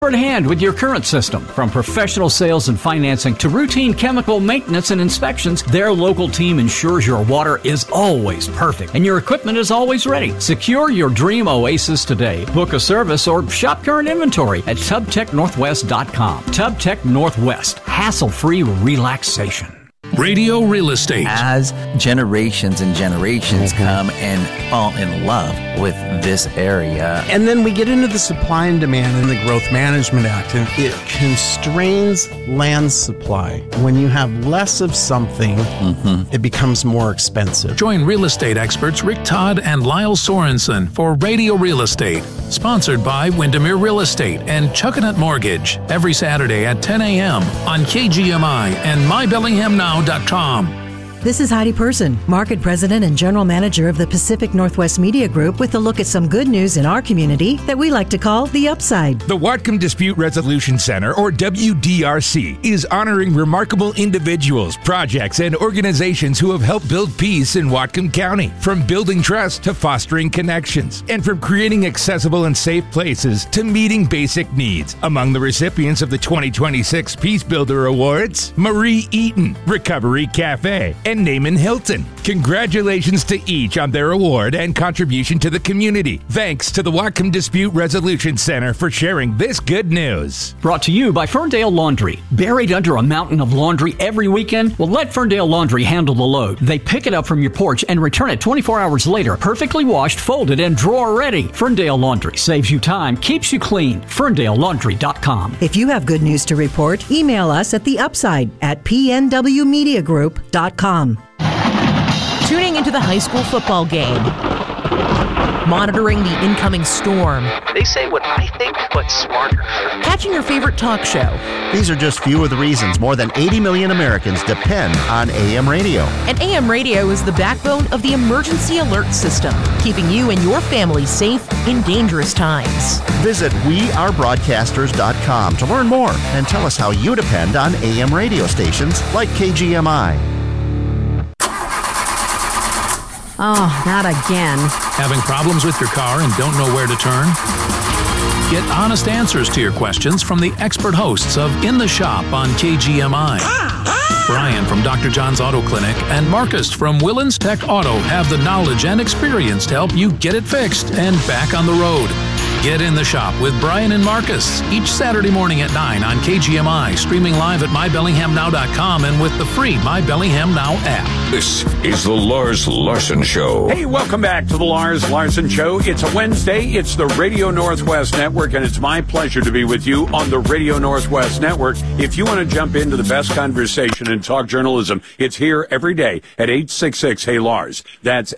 at hand with your current system. From professional sales and financing to routine chemical maintenance and inspections, their local team ensures your water is always perfect and your equipment is always ready. Secure your dream oasis today. Book a service or shop current inventory at TubTechNorthwest.com. TubTech Northwest. Hassle-free relaxation. Radio Real Estate. As generations and generations come and fall in love with this area. And then we get into the supply and demand in the Growth Management Act, and it constrains land supply. When you have less of something, it becomes more expensive. Join real estate experts Rick Todd and Lyle Sorensen for Radio Real Estate, sponsored by Windermere Real Estate and Chuckanut Mortgage, every Saturday at 10 a.m. on KGMI and MyBellinghamNow.com. This is Heidi Person, Market President and General Manager of the Pacific Northwest Media Group, with a look at some good news in our community that we like to call the upside. The Whatcom Dispute Resolution Center, or WDRC, is honoring remarkable individuals, projects, and organizations who have helped build peace in Whatcom County, from building trust to fostering connections, and from creating accessible and safe places to meeting basic needs. Among the recipients of the 2026 Peace Builder Awards, Marie Eaton, Recovery Cafe, and Naaman Hilton. Congratulations to each on their award and contribution to the community. Thanks to the Whatcom Dispute Resolution Center for sharing this good news. Brought to you by Ferndale Laundry. Buried under a mountain of laundry every weekend? Well, let Ferndale Laundry handle the load. They pick it up from your porch and return it 24 hours later, perfectly washed, folded, and drawer ready. Ferndale Laundry saves you time, keeps you clean. FerndaleLaundry.com. If you have good news to report, email us at theupside@pnwmediagroup.com. Tuning into the high school football game. Monitoring the incoming storm. They say what I think, but smarter. Catching your favorite talk show. These are just few of the reasons more than 80 million Americans depend on AM radio. And AM radio is the backbone of the emergency alert system, keeping you and your family safe in dangerous times. Visit wearebroadcasters.com to learn more and tell us how you depend on AM radio stations like KGMI. Oh, not again. Having problems with your car and don't know where to turn? Get honest answers to your questions from the expert hosts of In the Shop on KGMI. Brian from Dr. John's Auto Clinic and Marcus from Willens Tech Auto have the knowledge and experience to help you get it fixed and back on the road. Get In the Shop with Brian and Marcus each Saturday morning at 9 on KGMI, streaming live at MyBellinghamNow.com and with the free My Bellingham Now app. This is the Lars Larson Show. Hey, welcome back to the Lars Larson Show. It's a Wednesday. It's the Radio Northwest Network, and it's my pleasure to be with you on the Radio Northwest Network. If you want to jump into the best conversation in talk journalism, it's here every day at 866-HEY-LARS. That's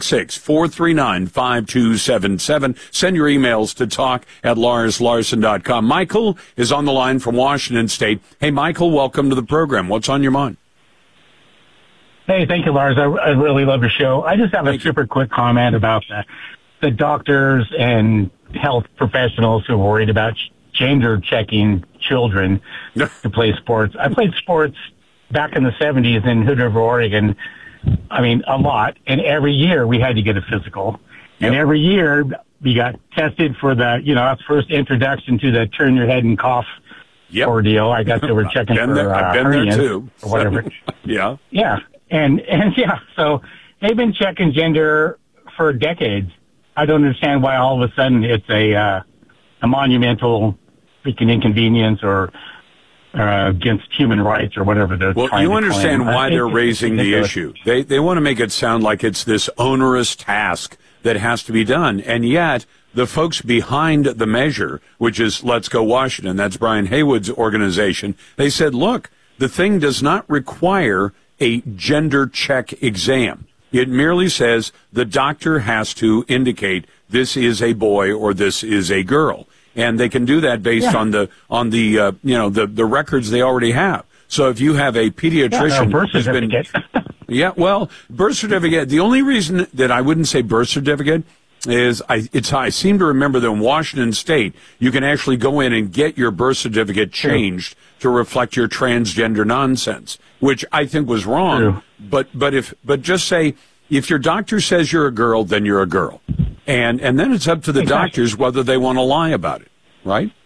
866-439-5277. Send your emails to talk@LarsLarson.com. Michael is on the line from Washington State. Hey, Michael, welcome to the program. What's on your mind? Hey, thank you, Lars. I really love your show. I just have a super quick comment about the doctors and health professionals who are worried about gender checking children to play sports. I played sports back in the 70s in Hood River, Oregon. I mean, a lot. And every year we had to get a physical. And every year we got tested for that's first introduction to the turn your head and cough ordeal. I guess they were checking for I've been there too. Or whatever. Yeah. And so they've been checking gender for decades. I don't understand why all of a sudden it's a monumental freaking inconvenience or against human rights or whatever they're trying to claim. Well, you understand why they're raising the issue. They want to make it sound like it's this onerous task that has to be done. And yet, the folks behind the measure, which is Let's Go Washington, that's Brian Haywood's organization, they said, look, the thing does not require a gender check exam. It merely says the doctor has to indicate this is a boy or this is a girl. And they can do that based on the records they already have. So if you have a pediatrician birth certificate. Birth certificate. The only reason that I wouldn't say birth certificate is I seem to remember that in Washington State you can actually go in and get your birth certificate changed to reflect your transgender nonsense, which I think was wrong. True. But just say if your doctor says you're a girl, then you're a girl, and then it's up to the doctors whether they want to lie about it, right?